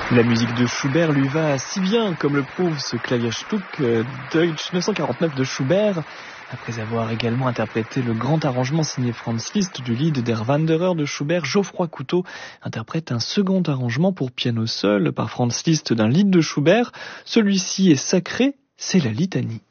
La musique de Schubert lui va si bien, comme le prouve ce Klavierstück Deutsch 949 de Schubert. Après avoir également interprété le grand arrangement signé Franz Liszt du Lied der Wanderer de Schubert, Geoffroy Couteau interprète un second arrangement pour piano seul par Franz Liszt d'un Lied de Schubert. Celui-ci est sacré, c'est la litanie.